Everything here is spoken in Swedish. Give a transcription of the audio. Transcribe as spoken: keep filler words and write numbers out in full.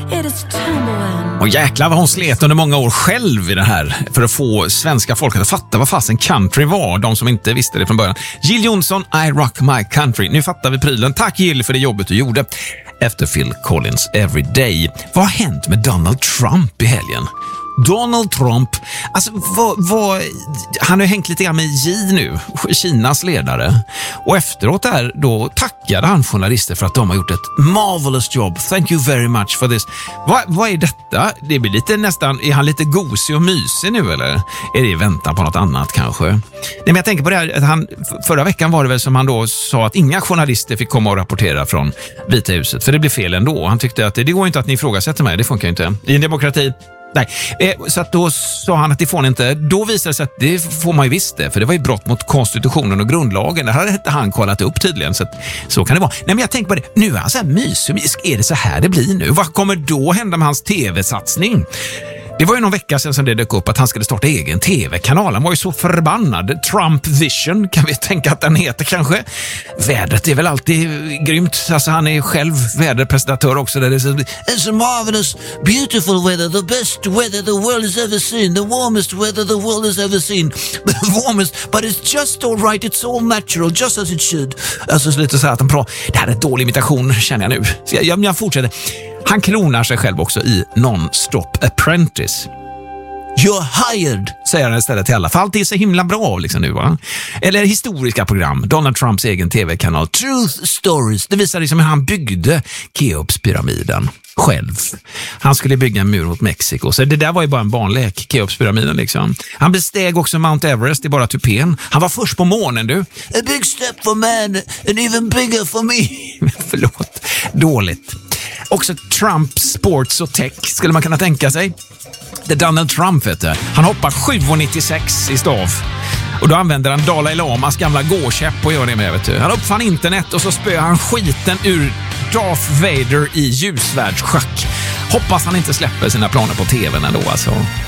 it is tumbling. Och jäklar vad hon slet under många år själv i det här för att få svenska folket att fatta vad fasen country var, de som inte visste det från början. Jill Johnson, I Rock My Country. Nu fattar vi prylen. Tack Jill för det jobbet du gjorde. Efter Phil Collins Every Day. Vad har hänt med Donald Trump i helgen? Donald Trump, alltså vad, vad, han har hängt lite grann med Xi nu, Kinas ledare. Och efteråt där då tackade han journalister för att de har gjort ett marvelous job. Thank you very much for this. Vad, vad är detta? Det blir lite nästan, är han lite gosig och mysig nu eller? Är det i väntan på något annat kanske? Nej, men jag tänker på det här, att han, förra veckan var det väl som han då sa att inga journalister fick komma och rapportera från Vita huset, för det blev fel ändå. Han tyckte att det, det går inte att ni ifrågasätter mig, det funkar ju inte. I en demokrati. Nej, så att då sa han att det får inte. Då visade det sig att det får man ju visst det, för det var ju brott mot konstitutionen och grundlagen. Det hade inte han kollat upp tydligen, så att, så kan det vara. Nej, men jag tänker på det, nu är han så här mysig. Är det så här det blir nu? Vad kommer då hända med hans tv-satsning? Det var ju någon vecka sedan som det dök upp att han skulle starta egen tv-kanal. Han var ju så förbannad. Trump Vision, kan vi tänka att den heter kanske. Vädret är väl alltid grymt. Alltså han är själv väderpresentatör också. Där det är så, it's a marvelous, beautiful weather. The best weather the world has ever seen. The warmest weather the world has ever seen. The warmest, but it's just all right. It's all natural, just as it should. Alltså så lite så här att han pratar. Det här är en dålig imitation, känner jag nu. Så jag, jag, jag fortsätter. Han klonar sig själv också i Non-Stop Apprentice. You're hired, säger han istället till alla. För allt är så himla bra liksom nu, va? Eller historiska program. Donald Trumps egen tv-kanal Truth Stories. Det visar liksom hur han byggde Keopspyramiden själv. Han skulle bygga en mur mot Mexiko. Så det där var ju bara en barnlek, Keopspyramiden liksom. Han besteg också Mount Everest i bara tupén. Han var först på månen, du. A big step for man and even bigger for me. Förlåt, dåligt. Också Trump, sports och tech skulle man kunna tänka sig. Det är Donald Trump, vet du. Han hoppar sju komma nittiosex i stav. Och då använder han Dalai Lamas gamla gåkäpp och gör det med, vet du. Han uppfann internet och så spöar han skiten ur Darth Vader i ljusvärldsschack. Hoppas han inte släpper sina planer på tvn ändå, alltså.